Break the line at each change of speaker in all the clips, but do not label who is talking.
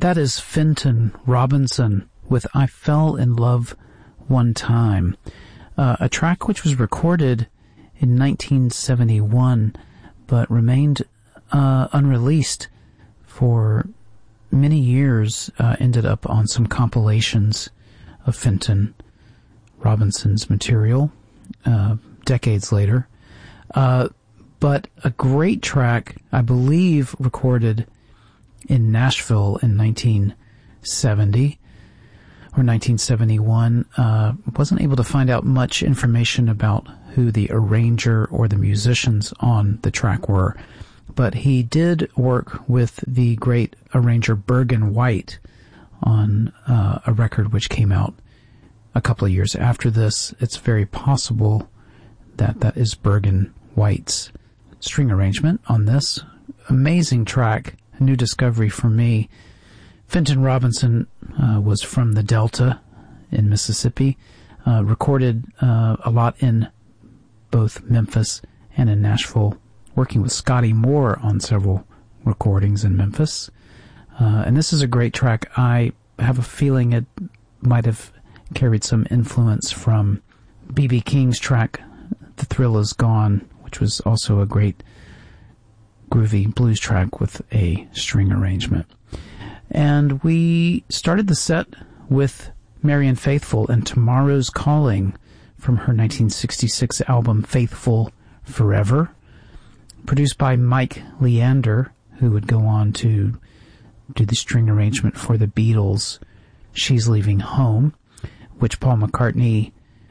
That is Fenton Robinson with I Fell in Love One Time, a track which was recorded in 1971 but remained unreleased for many years, ended up on some compilations of Fenton Robinson's material decades later. But a great track, I believe, recorded in Nashville in 1970 or 1971. Wasn't able to find out much information about who the arranger or the musicians on the track were, but he did work with the great arranger Bergen White on a record which came out a couple of years after this. It's very possible that that is Bergen White's string arrangement on this amazing track, a new discovery for me. Fenton Robinson was from the Delta in Mississippi, recorded a lot in both Memphis and in Nashville, working with Scotty Moore on several recordings in Memphis. And this is a great track. I have a feeling it might have carried some influence from B.B. King's track, The Thrill Is Gone, which was also a great groovy blues track with a string arrangement. And we started the set with Marianne Faithfull and Tomorrow's Calling from her 1966 album Faithful Forever, produced by Mike Leander, who would go on to do the string arrangement for the Beatles' She's Leaving Home, which Paul McCartney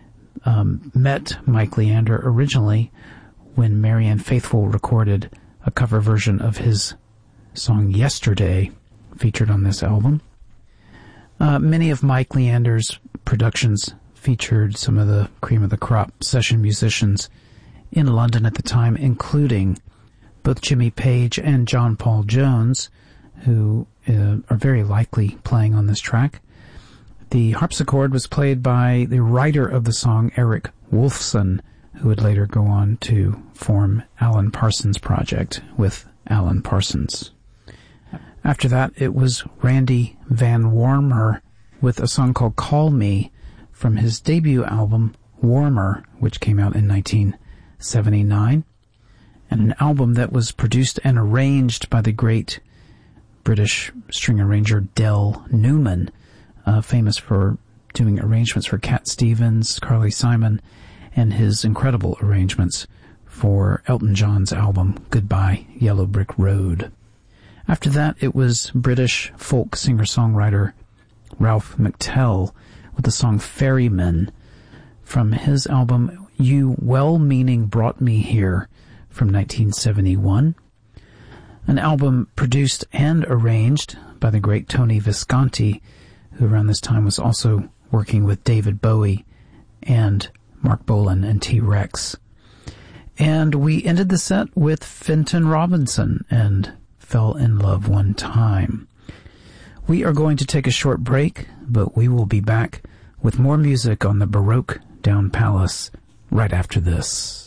met Mike Leander originally when Marianne Faithfull recorded a cover version of his song Yesterday, featured on this album. Many of Mike Leander's productions featured some of the cream of the crop session musicians in London at the time, including both Jimmy Page and John Paul Jones, who are very likely playing on this track. The harpsichord was played by the writer of the song, Eric Wolfson, who would later go on to form Alan Parsons Project with Alan Parsons. After that, it was Randy Van Warmer with a song called Call Me from his debut album, Warmer, which came out in 1979, and an album that was produced and arranged by the great British string arranger Del Newman, famous for doing arrangements for Cat Stevens, Carly Simon, and his incredible arrangements for Elton John's album Goodbye Yellow Brick Road. After that, it was British folk singer-songwriter Ralph McTell with the song Ferryman from his album You Well-Meaning Brought Me Here from 1971, an album produced and arranged by the great Tony Visconti, who around this time was also working with David Bowie and Mark Bolan and T-Rex. And we ended the set with Fenton Robinson and Fell in Love One Time. We are going to take a short break, but we will be back with more music on the Baroque Down Palace right after this.